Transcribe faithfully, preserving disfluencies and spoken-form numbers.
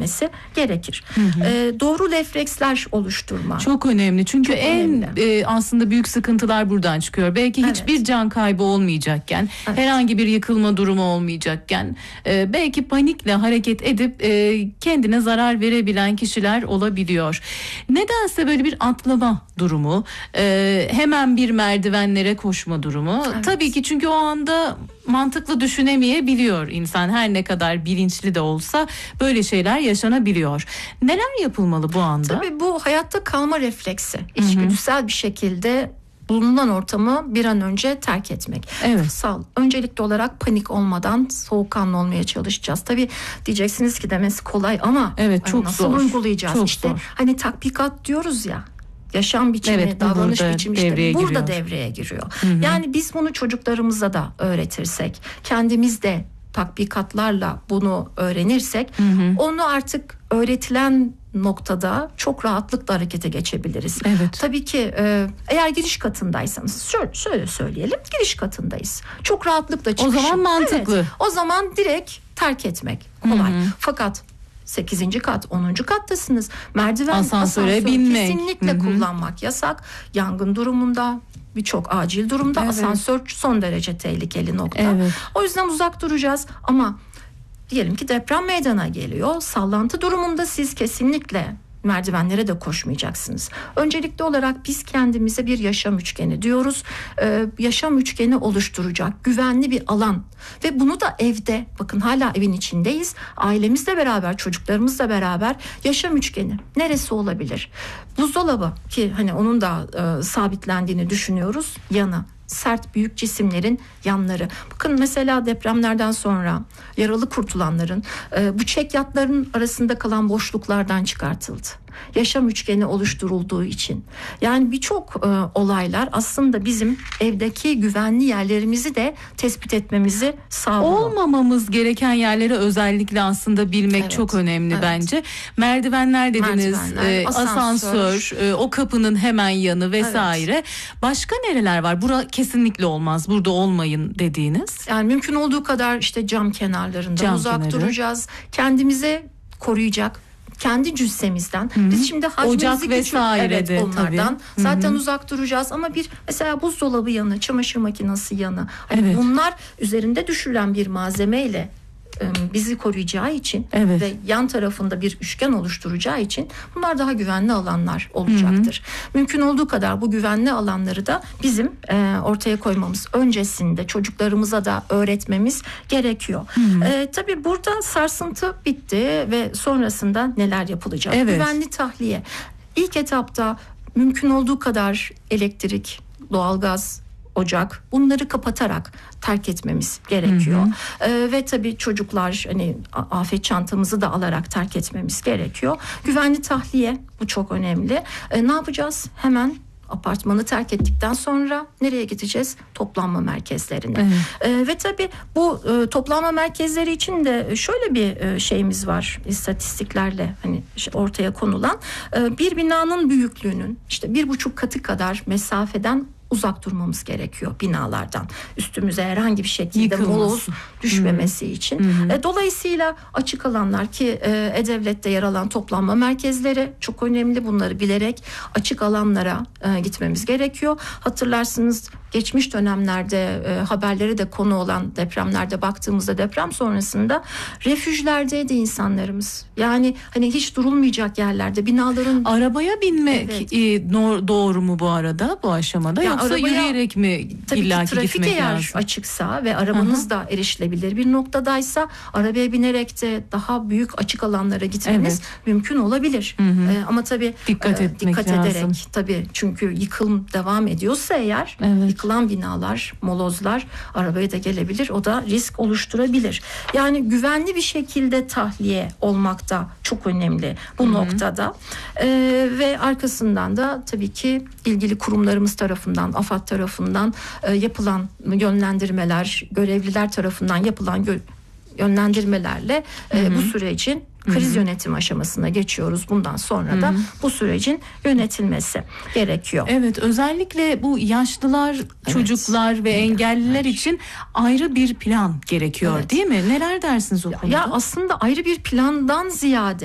etmesi gerekir. Hı hı. E, doğru refleksler oluşturma. Çok önemli. Çünkü Çok en önemli. E, aslında büyük sıkıntılar buradan çıkıyor. Belki Evet. hiçbir can kaybı olmayacakken, evet. herhangi bir yıkılma durumu olmayacakken, e, belki panikle hareket edip e, kendine zarar verebilen kişiler olabiliyor. Nedense böyle bir atlama durumu, e, hemen bir merdivenlere koşma durumu. Evet. Tabii ki çünkü o anda mantıklı düşünemeyebiliyor insan, her ne kadar bilinçli de olsa böyle şeyler yaşanabiliyor. Neler yapılmalı bu anda? Tabii bu hayatta kalma refleksi. İçgüdüsel bir şekilde bulunan ortamı bir an önce terk etmek. Evet. Sağ, öncelikli olarak panik olmadan soğukkanlı olmaya çalışacağız. Tabii diyeceksiniz ki demesi kolay ama evet, çok nasıl zor. uygulayacağız? Çok işte zor. Hani tatbikat diyoruz ya. Yaşam biçimi, evet, davranış biçimi işte devreye burada giriyor. devreye giriyor. Hı hı. Yani biz bunu çocuklarımıza da öğretirsek, kendimiz de tatbikatlarla bunu öğrenirsek, hı hı. onu artık öğretilen noktada çok rahatlıkla harekete geçebiliriz. Evet. Tabii ki e, eğer giriş katındaysanız şöyle, şöyle söyleyelim, giriş katındayız. Çok rahatlıkla çıkışın. O zaman mantıklı. Evet, o zaman direkt terk etmek kolay. Hı hı. Fakat sekizinci kat, onuncu kattasınız. Merdiven, asansöre asansör binmek. kesinlikle Hı-hı. kullanmak yasak. Yangın durumunda, birçok acil durumda evet. asansör son derece tehlikeli nokta. Evet. O yüzden uzak duracağız ama diyelim ki deprem meydana geliyor. Sallantı durumunda siz kesinlikle merdivenlere de koşmayacaksınız. Öncelikli olarak biz kendimize bir yaşam üçgeni diyoruz. Ee, yaşam üçgeni oluşturacak güvenli bir alan ve bunu da evde, bakın hala evin içindeyiz. Ailemizle beraber, çocuklarımızla beraber yaşam üçgeni neresi olabilir? Buzdolabı, ki hani onun da e, sabitlendiğini düşünüyoruz, yanı. Sert büyük cisimlerin yanları. Bakın mesela depremlerden sonra yaralı kurtulanların e, bu çekyatların arasında kalan boşluklardan çıkartıldı. Yaşam üçgeni oluşturulduğu için. Yani birçok e, olaylar aslında bizim evdeki güvenli yerlerimizi de tespit etmemizi sağlıyor. Olmamamız gereken yerleri özellikle aslında bilmek evet, çok önemli evet. bence. Merdivenler dediniz, Merdivenler, e, asansör, asansör e, o kapının hemen yanı vesaire. Evet. Başka nereler var? Bura kesinlikle olmaz, burada olmayın dediğiniz. Yani mümkün olduğu kadar işte cam kenarlarından cam uzak kenarı. duracağız. Kendimize koruyacak, kendi cüssemizden. Hı-hı. Biz şimdi hacmimizi vesaire evet, de onlardan tabii. zaten Hı-hı. uzak duracağız ama bir mesela buzdolabı yanı, çamaşır makinesi yanı, hani evet. bunlar üzerinde düşürülen bir malzemeyle bizi koruyacağı için evet. ve yan tarafında bir üçgen oluşturacağı için bunlar daha güvenli alanlar olacaktır. Hı hı. Mümkün olduğu kadar bu güvenli alanları da bizim e, ortaya koymamız, öncesinde çocuklarımıza da öğretmemiz gerekiyor. Hı hı. E, tabii burada sarsıntı bitti ve sonrasında neler yapılacak? Evet. Güvenli tahliye. İlk etapta mümkün olduğu kadar elektrik, doğalgaz, ocak, bunları kapatarak terk etmemiz gerekiyor. Hı hı. Ee, ve tabii çocuklar, hani afet çantamızı da alarak terk etmemiz gerekiyor. Güvenli tahliye, bu çok önemli. Ee, ne yapacağız? Hemen apartmanı terk ettikten sonra nereye gideceğiz? Toplanma merkezlerine. Evet. Ee, ve tabii bu e, toplanma merkezleri için de şöyle bir e, şeyimiz var, istatistiklerle hani ortaya konulan. E, bir binanın büyüklüğünün işte bir buçuk katı kadar mesafeden uzak durmamız gerekiyor binalardan. Üstümüze herhangi bir şekilde moloz düşmemesi hmm. için. Hmm. E, dolayısıyla açık alanlar, ki e, E-Devlet'te yer alan toplanma merkezleri çok önemli. Bunları bilerek açık alanlara e, gitmemiz gerekiyor. Hatırlarsınız geçmiş dönemlerde e, haberleri de konu olan depremlerde baktığımızda deprem sonrasında refüjlerdeydi insanlarımız. Yani hani hiç durulmayacak yerlerde binaların... Arabaya binmek evet. e, doğru mu bu arada, bu aşamada? Ya yoksa arabaya, yürüyerek mi illaki trafik gitmek eğer lazım? Açıksa ve arabanız Hı-hı. da erişilebilir bir noktadaysa arabaya binerek de daha büyük açık alanlara gitmeniz evet. mümkün olabilir. Ee, ama tabii dikkat, e, etmek dikkat lazım. ederek tabii, çünkü yıkım devam ediyorsa eğer evet. yıkılan binalar, molozlar arabaya da gelebilir. O da risk oluşturabilir. Yani güvenli bir şekilde tahliye olmak da çok önemli bu Hı-hı. noktada. Ee, ve arkasından da tabii ki ilgili kurumlarımız tarafından, AFAD tarafından e, yapılan yönlendirmeler, görevliler tarafından yapılan gö- yönlendirmelerle e, bu sürecin kriz Hı-hı. yönetim aşamasına geçiyoruz. Bundan sonra Hı-hı. da bu sürecin yönetilmesi gerekiyor. Evet, özellikle bu yaşlılar, evet. çocuklar ve engelliler evet. için ayrı bir plan gerekiyor evet. değil mi? Neler dersiniz o konuda? Ya aslında ayrı bir plandan ziyade